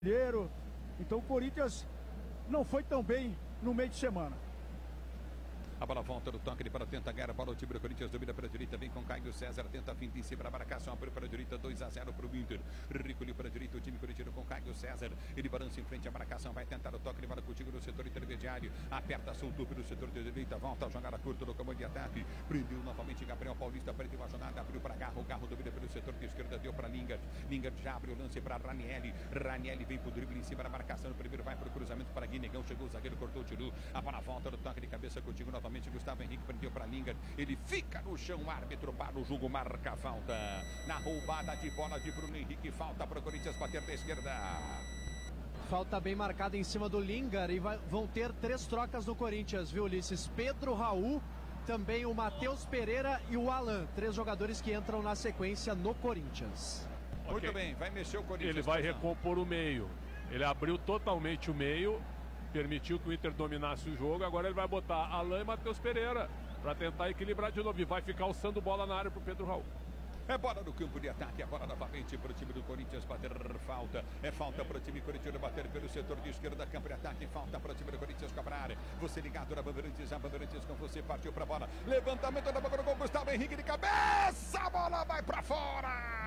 Então o Corinthians não foi tão bem no meio de semana. A bola volta do toque para tentar ganhar a bola. O time do Corinthians domina para a direita. Vem com Caio César. Tenta a finta em cima para a marcação. Abriu para a direita. 2-0 para o Inter. Recolheu para a direita. O time corintiano com Caio César. Ele balança em frente à marcação. Vai tentar o toque. Ele vai contigo no setor intermediário. Aperta, soltou pelo setor de direita. Volta a jogada curta no comando de ataque. Prendeu novamente Gabriel Paulista. Prendeu a jogada. Abriu para Garro. Garro domina pelo setor de esquerda. Deu para Lingard. Lingard já abre o lance para Ranieri. Ranieri vem para o drible em cima da marcação. O primeiro vai para o cruzamento para Guinegão. Chegou o zagueiro. Cortou o tiro. A bola volta do toque de cabeça contigo novamente. Gustavo Henrique. Prendeu para Lingard, ele fica no chão, o árbitro para o jogo, marca a falta. Na roubada de bola de Bruno Henrique, falta para o Corinthians bater da esquerda. Falta bem marcada em cima do Lingard e vão ter 3 trocas no Corinthians, viu, Ulisses? Pedro Raul, também o Matheus Pereira e o Alan, 3 jogadores que entram na sequência no Corinthians. Muito bem, vai mexer o Corinthians. Ele vai recompor o meio, ele abriu totalmente o meio, permitiu que o Inter dominasse o jogo, agora ele vai botar Alan e Matheus Pereira para tentar equilibrar de novo e vai ficar alçando bola na área para o Pedro Raul. É bola no campo de ataque, é bola novamente para o time do Corinthians bater falta. É falta para o time corintiano bater pelo setor de esquerda, campo de ataque, falta para o time do Corinthians cobrar. Você ligado na Bandeirantes, a Bandeirantes com você, partiu para a bola. Levantamento da bola do gol, Gustavo Henrique de cabeça, a bola vai para fora.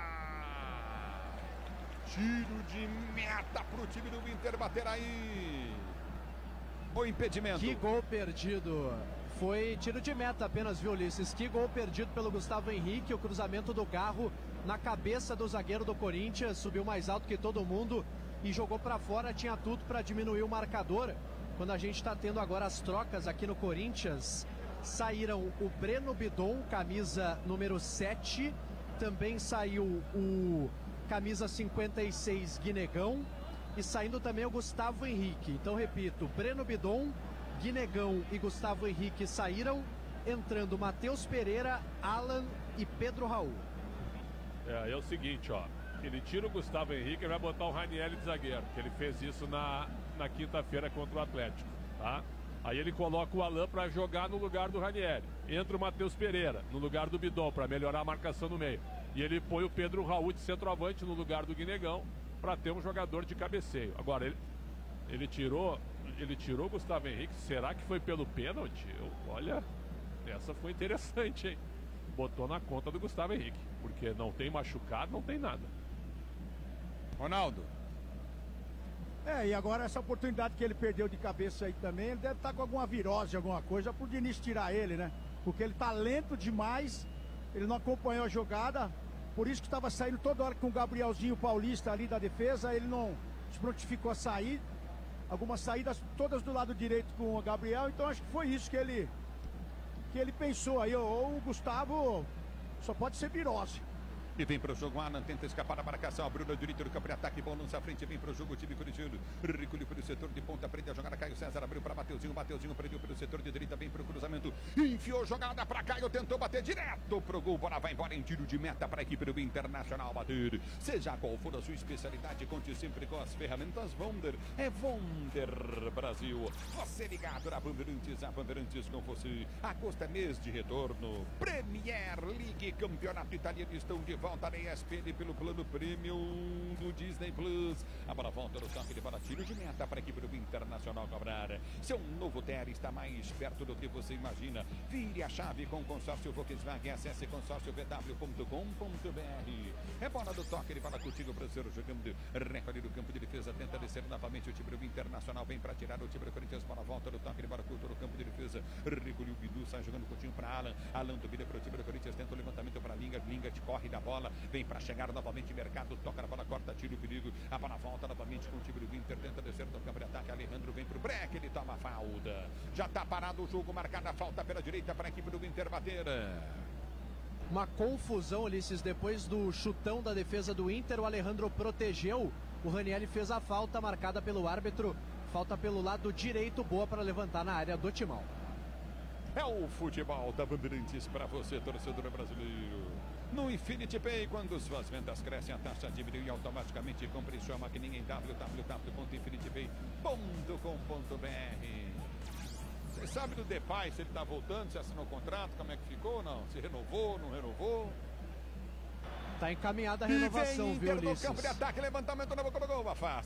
Tiro de meta para o time do Inter bater aí. O impedimento. Que gol perdido. Foi tiro de meta apenas, viu, Ulisses? Que gol perdido pelo Gustavo Henrique. O cruzamento do Garro na cabeça do zagueiro do Corinthians. Subiu mais alto que todo mundo e jogou para fora. Tinha tudo para diminuir o marcador. Quando a gente está tendo agora as trocas aqui no Corinthians, saíram o Breno Bidon, camisa número 7. Também saiu o camisa 56, Guinegão. E saindo também o Gustavo Henrique. Então, repito, Breno Bidon, Guinegão e Gustavo Henrique saíram, entrando Matheus Pereira, Alan e Pedro Raul. É o seguinte, ó. Ele tira o Gustavo Henrique e vai botar o Ranieri de zagueiro, que ele fez isso na quinta-feira contra o Atlético, tá? Aí ele coloca o Alan para jogar no lugar do Ranieri. Entra o Matheus Pereira no lugar do Bidon para melhorar a marcação no meio. E ele põe o Pedro Raul de centroavante no lugar do Guinegão para ter um jogador de cabeceio. Agora, ele tirou o Gustavo Henrique. Será que foi pelo pênalti? Olha, essa foi interessante, hein? Botou na conta do Gustavo Henrique, porque não tem machucado, não tem nada. Ronaldo. E agora essa oportunidade que ele perdeu de cabeça aí também, ele deve estar com alguma virose, alguma coisa, pro Diniz tirar ele, né? Porque ele tá lento demais, ele não acompanhou a jogada, por isso que estava saindo toda hora com o Gabrielzinho Paulista ali da defesa, ele não se prontificou a sair, algumas saídas todas do lado direito com o Gabriel, então acho que foi isso que ele pensou aí, ou o Gustavo só pode ser virose. E vem para o jogo, Alan tenta escapar da marcação, abriu na direita do campo de ataque, bom lança à frente, vem para o jogo o time corintiano, recolheu pelo setor de ponta, prende a jogada, Caio César abriu para Mateuzinho, Mateuzinho prendeu pelo setor de direita, vem para o cruzamento, enfiou jogada para Caio, tentou bater direto pro gol, bola vai embora em tiro de meta para a equipe do Internacional bater. Seja qual for a sua especialidade, conte sempre com as ferramentas Wonder, é Wonder Brasil. Você ligado na Bandeirantes, a Bandeirantes com você. Agosto é mês de retorno, Premier League, campeonato italiano estão de volta na ESPN pelo plano Premium do Disney Plus. A bola volta no toque de bola, tiro de meta para a equipe do Internacional cobrar. Seu novo TR está mais perto do que você imagina. Vire a chave com o consórcio Volkswagen. Acesse consórciovw.com.br. É bola do toque de bola contigo para o seu jogando. Recorde do campo de defesa. Tenta descer novamente o time do Internacional. Vem para tirar o time do Corinthians. Bola volta do toque de bola curto no campo de defesa. Recolheu o Bidu, sai jogando curtinho para Alan. Alan domina para o time do Corinthians. Tenta o levantamento para Lingard. Lingard corre da bola. Vem para chegar novamente Mercado, toca na bola, corta, tira o perigo, a bola volta novamente com o time do Inter, tenta descer do campo de ataque, Alejandro vem pro break, ele toma a falta, já tá parado o jogo, marcada a falta pela direita para a equipe do Inter bater. Uma confusão, Ulisses, depois do chutão da defesa do Inter, o Alejandro protegeu, o Ranieri fez a falta marcada pelo árbitro, falta pelo lado direito, boa para levantar na área do Timão. É o futebol da Bandeirantes para você, torcedor brasileiro. No Infinity Pay, quando suas vendas crescem, a taxa diminui e automaticamente compre sua maquininha em www.infinitipay.com.br. Você sabe do Depay, se ele está voltando, se assinou o contrato, como é que ficou ou não? Se renovou, não renovou? Tá encaminhada a renovação, viu, Ulisses? No campo de ataque, levantamento no gol, afasta.